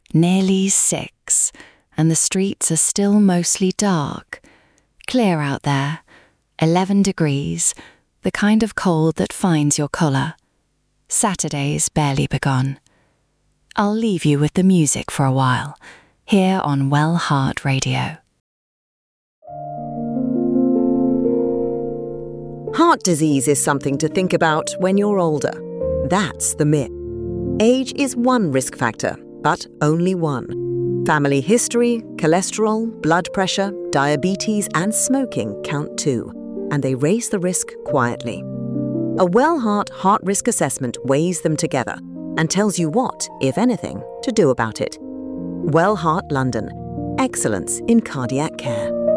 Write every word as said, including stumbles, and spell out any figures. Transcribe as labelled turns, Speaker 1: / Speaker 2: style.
Speaker 1: Nearly six, and the streets are still mostly dark. Clear out there, eleven degrees, the kind of cold that finds your collar. Saturday's barely begun. I'll leave you with the music for a while, here on Well Heart Radio.
Speaker 2: Heart disease is something to think about when you're older. That's the myth. Age is one risk factor, but only one. Family history, cholesterol, blood pressure, diabetes, and smoking count too, and they raise the risk quietly. A WellHeart heart risk assessment weighs them together and tells you what, if anything, to do about it. WellHeart London. Excellence in cardiac care.